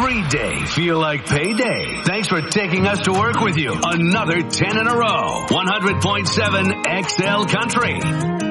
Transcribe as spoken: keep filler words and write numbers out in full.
every day feel like payday? Thanks for taking us to work with you. Another ten in a row. one hundred point seven X L Country.